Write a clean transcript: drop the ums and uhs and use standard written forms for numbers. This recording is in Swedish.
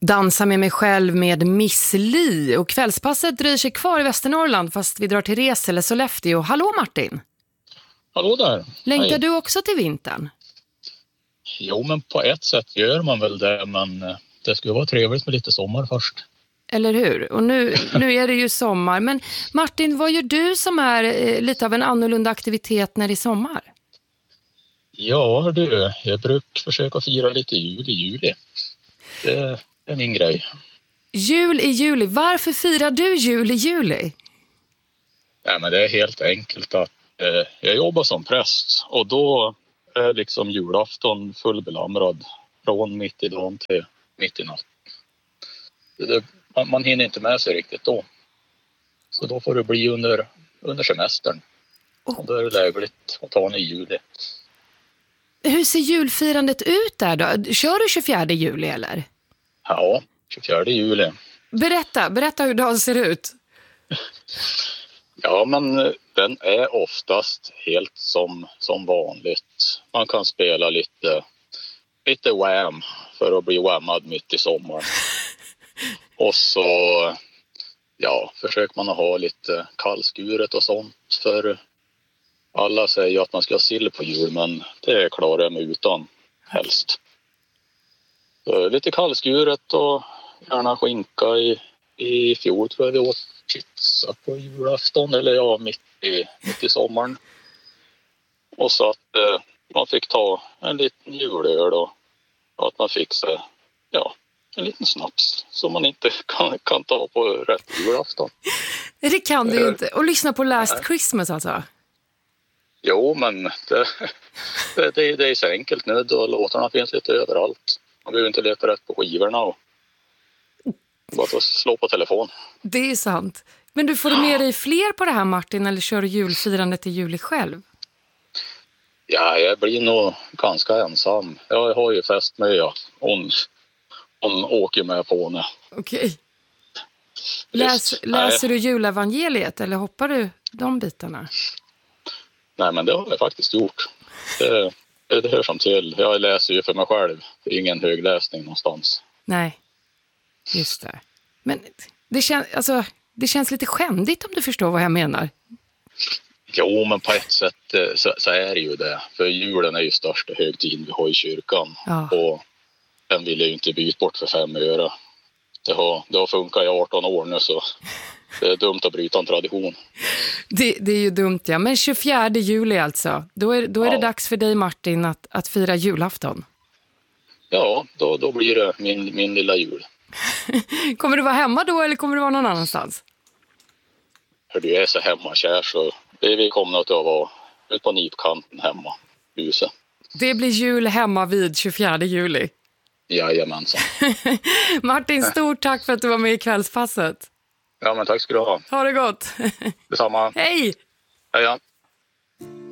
Dansa med mig själv med Miss Li. Och kvällspasset dröjer sig kvar i Västernorrland fast vi drar till Res eller Sollefteå. Hallå Martin! Hallå där! Längtar Hej. du också till vintern? Jo, men på ett sätt gör man väl det, men det skulle vara trevligt med lite sommar först. Eller hur? Och nu är det ju sommar. Men Martin, vad gör du som är lite av en annorlunda aktivitet när det är sommar? Ja du, jag brukar försöka fira lite jul i juli. Det är min grej. Jul i juli. Varför firar du jul i juli? Ja, men det är helt enkelt att jag jobbar som präst och då är liksom julafton fullbelamrad från mitt i dagen till mitt i natt. Man hinner inte med sig riktigt då. Så då får det bli under semestern. Och då är det lägligt att ta en i juli. Hur ser julfirandet ut där då? Kör du 24 juli eller? Ja, 24 juli. Berätta hur dagen ser ut. Ja, men den är oftast helt som vanligt. Man kan spela lite Wham för att bli whammad mitt i sommaren. Och så försöker man att ha lite kallskuret och sånt. För alla säger att man ska ha sill på jul, men det klarar jag mig utan helst. Så lite kallskuret och gärna skinka. I fjol tror jag vi åt pizza på julafton, eller mitt i sommaren. Och så att man fick ta en liten julöl och att man fick en liten snaps som man inte kan ta på rätt julafton. Det kan du inte. Och lyssna på Last Christmas alltså. Jo, men det är så enkelt nu. Då låtarna finns lite överallt. Man behöver inte leta rätt på skivorna och bara slå på telefon. Det är sant. Men du får du med dig fler på det här Martin, eller kör du julfirandet i juli själv? Ja, jag blir nog ganska ensam. Jag har ju fest med hon åker med på henne. Okej. Läser du julevangeliet eller hoppar du de bitarna? Nej, men det har jag faktiskt gjort. Det hör som till. Jag läser ju för mig själv. Det är ingen högläsning någonstans. Nej, just det. Men det känns lite skändigt om du förstår vad jag menar. Jo, men på ett sätt så är det ju det. För julen är ju största högtiden vi har i kyrkan. Ja. Och den vill jag ju inte byta bort för 5 öre. Det har funkat i 18 år nu, så det är dumt att bryta en tradition. Det är ju dumt, ja. Men 24 juli alltså. Då är det dags för dig Martin att fira julafton. Ja, då blir det min lilla jul. Kommer du vara hemma då eller kommer du vara någon annanstans? Du är så hemmakär så vi kommer att vara ut på nipkanten hemma i huset. Det blir jul hemma vid 24 juli. Jajamensan. Martin, stort tack för att du var med i kvällspasset. Ja, men tack ska du ha. Ha det gott. Detsamma. Hej! Hej.